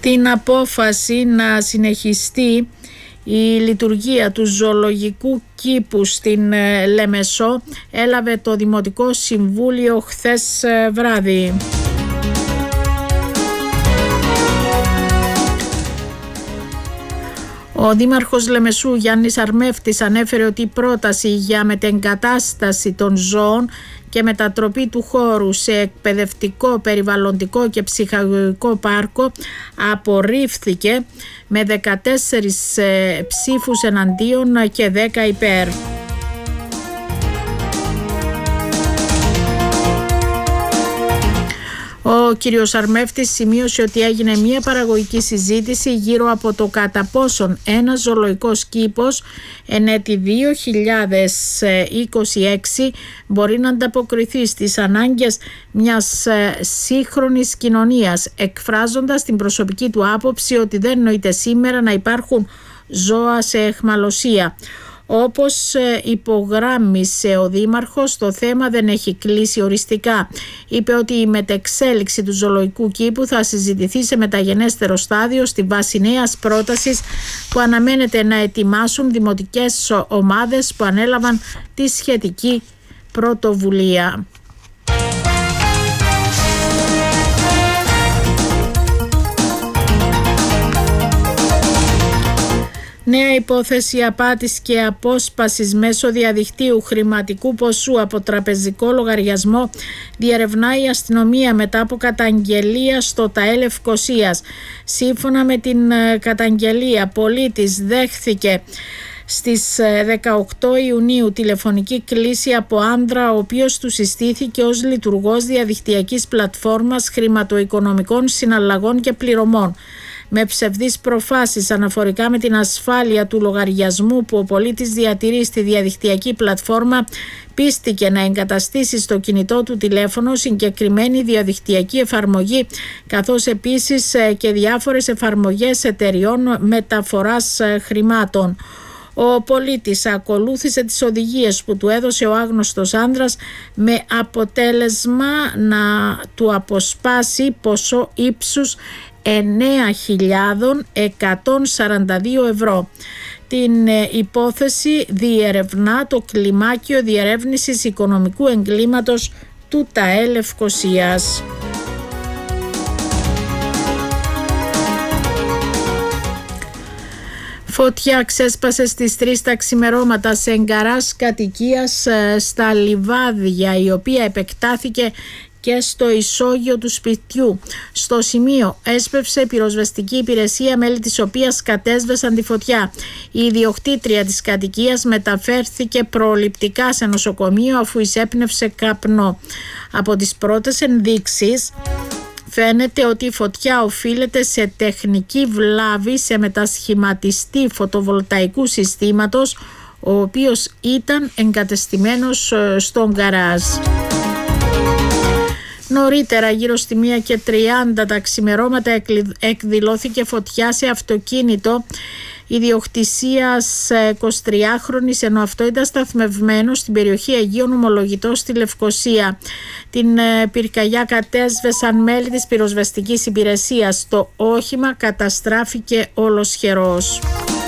Την απόφαση να συνεχιστεί η λειτουργία του ζωολογικού κήπου στην Λεμεσό έλαβε το Δημοτικό Συμβούλιο χθες βράδυ. Ο Δήμαρχος Λεμεσού Γιάννης Αρμεύτης ανέφερε ότι η πρόταση για μετεγκατάσταση των ζώων και μετατροπή του χώρου σε εκπαιδευτικό, περιβαλλοντικό και ψυχαγωγικό πάρκο απορρίφθηκε με 14 ψήφους εναντίον και 10 υπέρ. Ο κύριος Αρμεύτης σημείωσε ότι έγινε μια παραγωγική συζήτηση γύρω από το κατά πόσον ένας ζωολογικός κήπος εν έτη 2026 μπορεί να ανταποκριθεί στις ανάγκες μιας σύγχρονης κοινωνίας, εκφράζοντας την προσωπική του άποψη ότι δεν νοείται σήμερα να υπάρχουν ζώα σε αιχμαλωσία. Όπως υπογράμμισε ο Δήμαρχος, το θέμα δεν έχει κλείσει οριστικά. Είπε ότι η μετεξέλιξη του ζωολογικού κήπου θα συζητηθεί σε μεταγενέστερο στάδιο στη βάση νέας πρότασης που αναμένεται να ετοιμάσουν δημοτικές ομάδες που ανέλαβαν τη σχετική πρωτοβουλία. Νέα υπόθεση απάτης και απόσπασης μέσω διαδικτύου χρηματικού ποσού από τραπεζικό λογαριασμό διερευνάει η αστυνομία μετά από καταγγελία στο ΤΑΕ Λευκωσίας. Σύμφωνα με την καταγγελία, πολίτης δέχθηκε στις 18 Ιουνίου τηλεφωνική κλήση από άνδρα ο οποίος του συστήθηκε ως λειτουργός διαδικτυακής πλατφόρμας χρηματοοικονομικών συναλλαγών και πληρωμών. Με ψευδείς προφάσεις αναφορικά με την ασφάλεια του λογαριασμού που ο πολίτης διατηρεί στη διαδικτυακή πλατφόρμα, πίστηκε να εγκαταστήσει στο κινητό του τηλέφωνο συγκεκριμένη διαδικτυακή εφαρμογή, καθώς επίσης και διάφορες εφαρμογές εταιριών μεταφοράς χρημάτων. Ο πολίτης ακολούθησε τις οδηγίες που του έδωσε ο άγνωστος άνδρας με αποτέλεσμα να του αποσπάσει ποσό ύψους 9.142 ευρώ. Την υπόθεση διερευνά το κλιμάκιο διερεύνησης οικονομικού εγκλήματος του ΤΑΕ Λευκωσίας. Φωτιά ξέσπασε στις 3 τα ξημερώματα σε γκαράζ κατοικίας στα Λιβάδια, η οποία επεκτάθηκε και στο ισόγειο του σπιτιού. Στο σημείο έσπευσε πυροσβεστική υπηρεσία, μέλη της οποίας κατέσβεσαν τη φωτιά. Η ιδιοκτήτρια της κατοικίας μεταφέρθηκε προληπτικά σε νοσοκομείο αφού εισέπνευσε καπνό. Από τις πρώτες ενδείξεις φαίνεται ότι η φωτιά οφείλεται σε τεχνική βλάβη σε μετασχηματιστή φωτοβολταϊκού συστήματος, ο οποίος ήταν εγκατεστημένος στον γκαράζ. Νωρίτερα, γύρω στη 1:30 τα ξημερώματα, εκδηλώθηκε φωτιά σε αυτοκίνητο ιδιοκτησίας 23χρονης, ενώ αυτό ήταν σταθμευμένο στην περιοχή Αγίων Ομολογητών στη Λευκωσία. Την πυρκαγιά κατέσβεσαν μέλη της πυροσβεστικής υπηρεσίας. Το όχημα καταστράφηκε ολοσχερός.